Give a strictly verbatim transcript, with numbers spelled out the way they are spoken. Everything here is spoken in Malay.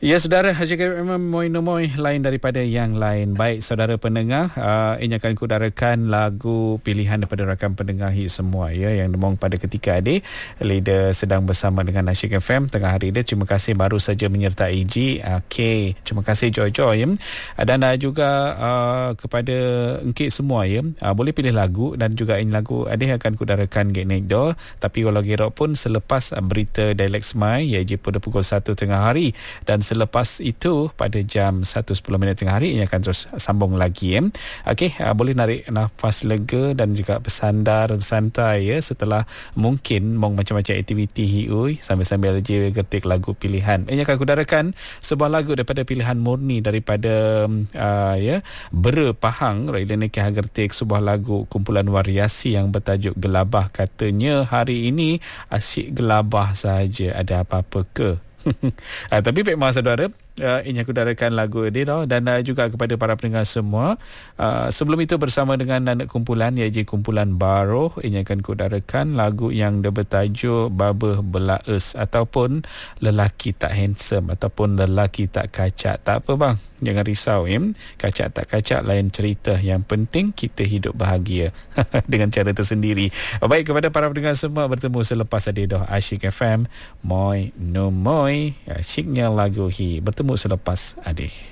Ya, saudara, Haji memang moi nomoi lain daripada yang lain. Baik, saudara pendengar, uh, ini akan kudarakan lagu pilihan daripada rakan pendengar hit semua ya, yang demong pada ketika adik leader sedang bersama dengan Asyik F M tengah hari dia. Terima kasih baru saja menyertai G. Okey, terima kasih Joy-Joy ya. Dan uh, juga uh, kepada engkit semua ya, uh, boleh pilih lagu dan juga ini lagu adik akan kudarakan gek naik do. Tapi kalau gerok pun selepas uh, berita Dialek Semai iaitu pada pukul satu tengah hari, dan selepas itu pada jam satu sepuluh minit tengah hari ini akan terus sambung lagi ya. Okey, uh, boleh narik nafas lega dan juga bersandar bersantai ya setelah mungkin mong macam-macam aktiviti hiui sambil-sambil je getik lagu pilihan. Ini akan kudarakan sebuah lagu daripada pilihan murni daripada uh, ya Bera Pahang Raila Nekah Gertik, sebuah lagu kumpulan variasi yang bertajuk Gelabah. Katanya hari ini asyik gelabah saja, ada apa-apa ke? uh, tapi baik masa saudara, uh, ini aku darakan lagu dia tau. Dan uh, juga kepada para pendengar semua, uh, sebelum itu bersama dengan anak kumpulan iaitu kumpulan Baroh, ini akan kudarakan lagu yang dia bertajuk Babeh Belaes ataupun Lelaki Tak Handsome ataupun Lelaki Tak Kacak. Tak apa bang, jangan risau ya. Kacak tak kacak lain cerita, yang penting kita hidup bahagia dengan cara tersendiri. Baik, kepada para pendengar semua, bertemu selepas Adedah Asyik F M moi no moi, asyiknya lagu hi. Bertemu selepas Adeh.